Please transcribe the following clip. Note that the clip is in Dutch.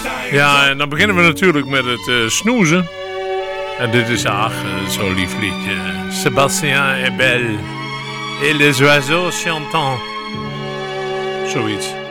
Ja, en dan beginnen we natuurlijk met het snoezen. En dit is zo'n lief liedje. Sébastien est belle et les oiseaux chantant. Zoiets.